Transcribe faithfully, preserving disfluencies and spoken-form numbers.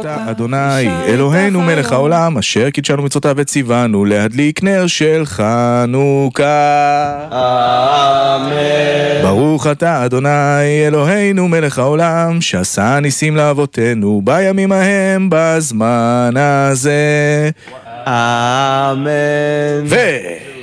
אתה אדוני אלוהינו מלך העולם אשר קידשנו מצוותיו וציוונו להדליק נר של חנוכה. אמן. ברוך אתה אדוני אלוהינו מלך העולם שעשה ניסים לאבותינו בימים ההם בזמן הזה. אמן. ו...